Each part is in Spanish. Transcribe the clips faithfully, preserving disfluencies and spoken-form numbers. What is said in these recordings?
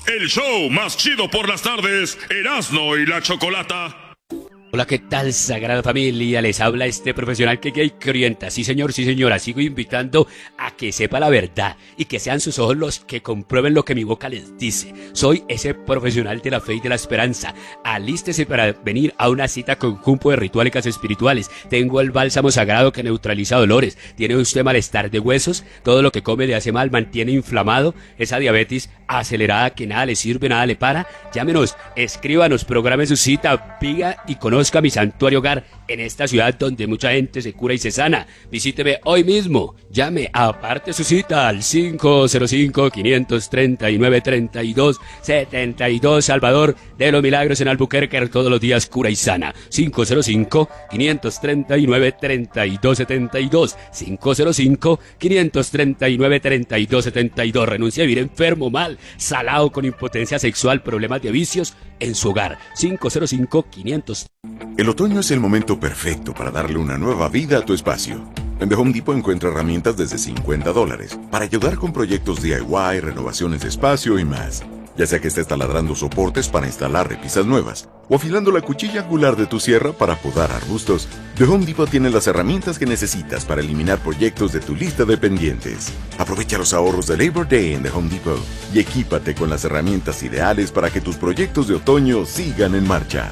el show más chido por las tardes, Erasmo y la Chocolata. Hola, ¿qué tal, Sagrada Familia? Les habla este profesional que gay que orienta. Sí, señor, sí, señora. Sigo invitando a que sepa la verdad y que sean sus ojos los que comprueben lo que mi boca les dice. Soy ese profesional de la fe y de la esperanza. Alístese para venir a una cita con Jumbo de Rituales Espirituales. Tengo el bálsamo sagrado que neutraliza dolores. ¿Tiene usted malestar de huesos? Todo lo que come le hace mal, mantiene inflamado. Esa diabetes acelerada que nada le sirve, nada le para. Llámenos, escríbanos, programe su cita, piga y conozca mi santuario hogar en esta ciudad donde mucha gente se cura y se sana. Visíteme hoy mismo. Llame, aparte su cita al cinco cero cinco, cinco tres nueve, tres dos siete dos. Salvador de los Milagros en Albuquerque, todos los días cura y sana. cinco cero cinco, cinco tres nueve, tres dos siete dos. cinco cero cinco, cinco tres nueve, tres dos siete dos. Renuncia a vivir enfermo, mal, salado, con impotencia sexual, problemas de vicios en su hogar. cinco cero cinco, quinientos. El otoño es el momento perfecto para darle una nueva vida a tu espacio. En The Home Depot encuentra herramientas desde cincuenta dólares para ayudar con proyectos D I Y, renovaciones de espacio y más. Ya sea que estés taladrando soportes para instalar repisas nuevas o afilando la cuchilla angular de tu sierra para podar arbustos, The Home Depot tiene las herramientas que necesitas para eliminar proyectos de tu lista de pendientes. Aprovecha los ahorros de Labor Day en The Home Depot y equípate con las herramientas ideales para que tus proyectos de otoño sigan en marcha.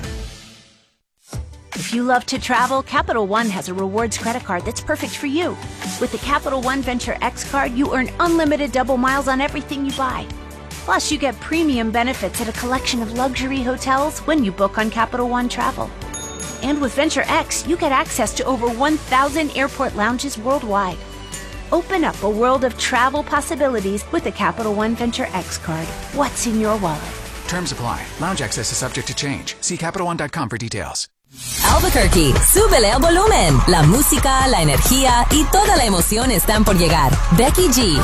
If you love to travel, Capital One has a rewards credit card that's perfect for you. With the Capital One Venture X card, you earn unlimited double miles on everything you buy. Plus, you get premium benefits at a collection of luxury hotels when you book on Capital One Travel. And with Venture X, you get access to over one thousand airport lounges worldwide. Open up a world of travel possibilities with the Capital One Venture X card. What's in your wallet? Terms apply. Lounge access is subject to change. See Capital One dot com for details. Albuquerque, súbele al volumen. La música, la energía y toda la emoción están por llegar. Becky G.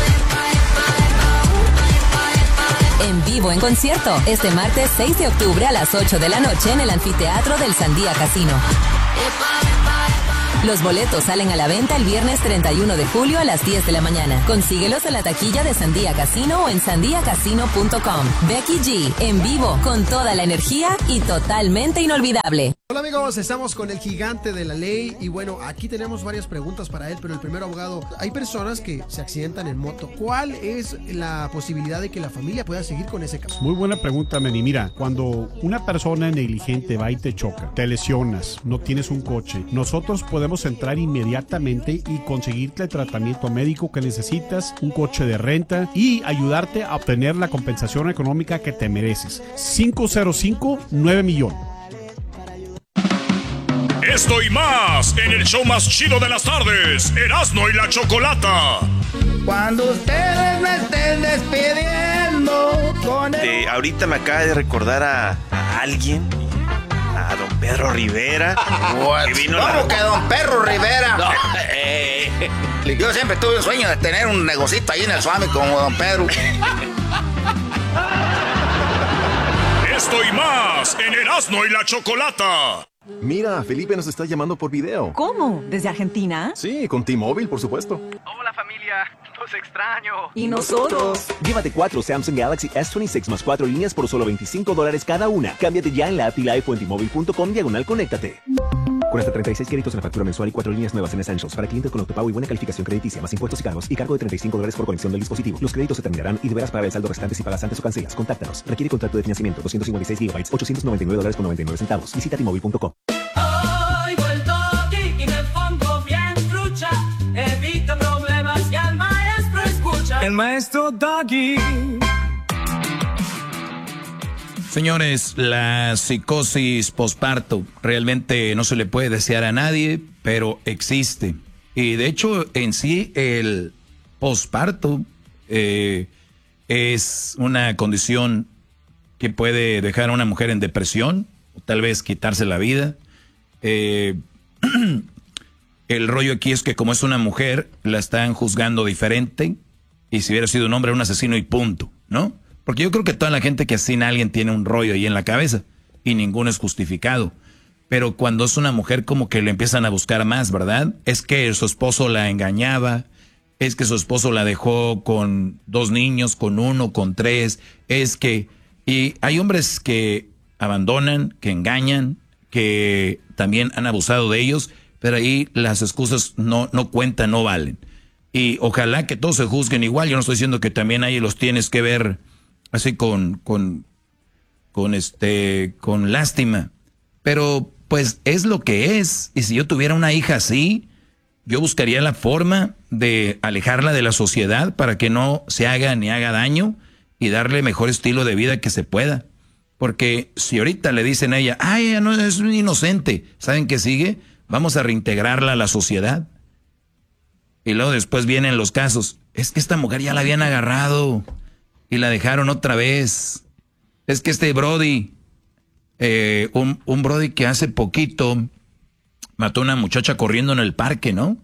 En vivo en concierto, este martes seis de octubre a las ocho de la noche en el anfiteatro del Sandía Casino. Los boletos salen a la venta el viernes treinta y uno de julio a las diez de la mañana. Consíguelos en la taquilla de Sandía Casino o en sandia casino punto com. Becky G, en vivo, con toda la energía y totalmente inolvidable. Hola amigos, estamos con el gigante de la ley y bueno, aquí tenemos varias preguntas para él, pero el primero, abogado, hay personas que se accidentan en moto. ¿Cuál es la posibilidad de que la familia pueda seguir con ese caso? Muy buena pregunta, Manny. Mira, cuando una persona negligente va y te choca, te lesionas, no tienes un coche, nosotros podemos entrar inmediatamente y conseguirte el tratamiento médico que necesitas, un coche de renta y ayudarte a obtener la compensación económica que te mereces. cinco cero cinco, nueve millones. Esto y más en el show más chido de las tardes, Erasmo y la Chocolata. Cuando ustedes me estén despidiendo con el... eh, ahorita me acaba de recordar a, a alguien, a don Pedro Rivera. Que vino ¿Cómo la... que don Pedro Rivera? No, eh, yo siempre tuve un sueño de tener un negocito ahí en el Suami como don Pedro. Esto y más en Erasmo y la Chocolata. Mira, Felipe nos está llamando por video. ¿Cómo? ¿Desde Argentina? Sí, con T-Mobile, por supuesto. Hola familia, los extraño. ¿Y nosotros? Llévate cuatro Samsung Galaxy S veintiséis más cuatro líneas por solo veinticinco dólares cada una. Cámbiate ya en la app y live o en T-Mobile punto com diagonal conéctate. Con hasta treinta y seis créditos en la factura mensual y cuatro líneas nuevas en Essentials para clientes con autopago y buena calificación crediticia, más impuestos y cargos y cargo de treinta y cinco dólares por conexión del dispositivo. Los créditos se terminarán y deberás pagar el saldo restante si pagas antes o cancelas. Contáctanos. Requiere contrato de financiamiento doscientos cincuenta y seis gigabytes, ochocientos noventa y nueve dólares con noventa y nueve centavos. Visita T Mobile punto com. Hoy vuelto aquí y me pongo bien trucha. Evita problemas y al maestro escucha. El maestro Doggy. Señores, la psicosis posparto realmente no se le puede desear a nadie, pero existe. Y de hecho, en sí, el posparto eh, es una condición que puede dejar a una mujer en depresión, o tal vez quitarse la vida. Eh, el rollo aquí es que como es una mujer, la están juzgando diferente, y si hubiera sido un hombre, un asesino y punto, ¿no? Porque yo creo que toda la gente que asesina a alguien tiene un rollo ahí en la cabeza y ninguno es justificado. Pero cuando es una mujer como que le empiezan a buscar más, ¿verdad? Es que su esposo la engañaba, es que su esposo la dejó con dos niños, con uno, con tres, es que... Y hay hombres que abandonan, que engañan, que también han abusado de ellos, pero ahí las excusas no, no cuentan, no valen. Y ojalá que todos se juzguen igual. Yo no estoy diciendo que también ahí los tienes que ver así con, con, con este, con lástima. Pero pues es lo que es. Y si yo tuviera una hija así, yo buscaría la forma de alejarla de la sociedad para que no se haga ni haga daño y darle mejor estilo de vida que se pueda. Porque si ahorita le dicen a ella, ay, ella no es un inocente, ¿saben qué sigue? Vamos a reintegrarla a la sociedad. Y luego después vienen los casos. Es que esta mujer ya la habían agarrado y la dejaron otra vez. Es que este Brody, eh, un, un Brody que hace poquito mató a una muchacha corriendo en el parque, ¿no?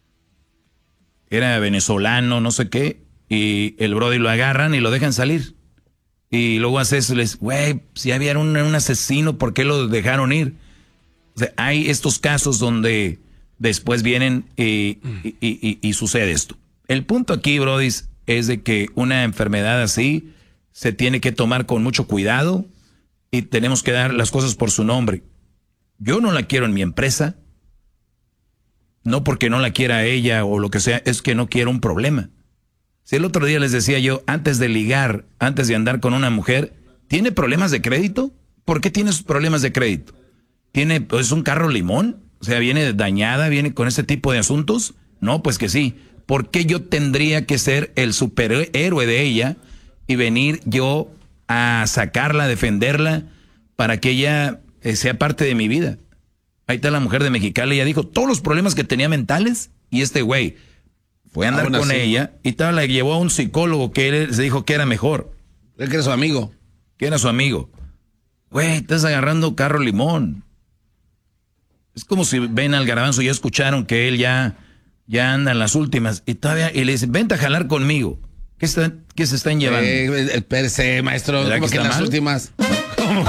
Era venezolano, no sé qué. Y el Brody lo agarran y lo dejan salir. Y luego hace eso y les, güey, si había un, un asesino, ¿por qué lo dejaron ir? O sea, hay estos casos donde después vienen y, y, y, y sucede esto. El punto aquí, Brody, es de que una enfermedad así se tiene que tomar con mucho cuidado y tenemos que dar las cosas por su nombre. Yo no la quiero en mi empresa, no porque no la quiera ella o lo que sea, es que no quiero un problema. Si el otro día les decía yo, antes de ligar, antes de andar con una mujer, ¿tiene problemas de crédito? ¿Por qué tienes problemas de crédito? ¿Tiene, pues, un carro limón? O sea, ¿viene dañada? ¿Viene con ese tipo de asuntos? No, pues que sí. ¿Por qué yo tendría que ser el superhéroe de ella y venir yo a sacarla, a defenderla, para que ella eh, sea parte de mi vida? Ahí está la mujer de Mexicali, ella dijo todos los problemas que tenía mentales y este güey fue a andar Aún con así. ella y tal, la llevó a un psicólogo que él se dijo que era mejor. Él que era su amigo. Que era su amigo. Güey, estás agarrando carro limón. Es como si ven al Garbanzo y ya escucharon que él ya, ya anda en las últimas y todavía y le dicen, vente a jalar conmigo. ¿Qué, está, qué se están llevando? Eh, espérese, maestro, ¿cómo que, que en las mal? últimas?